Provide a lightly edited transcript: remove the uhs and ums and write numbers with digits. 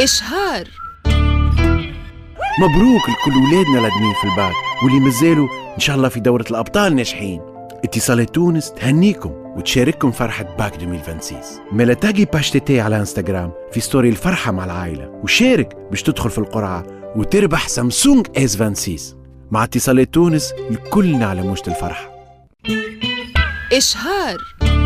إشهار. مبروك لكل ولادنا لادمين في الباك واللي مازالوا إن شاء الله في دورة الأبطال ناجحين. اتصالات تونس تهنيكم وتشارككم فرحة باك 2026. مالا تاقي باش تيتي على انستغرام في ستوري الفرحة مع العائلة وشارك باش تدخل في القرعة وتربح سامسونج S26. مع اتصالات تونس الكلنا على موجة الفرحة. إشهار.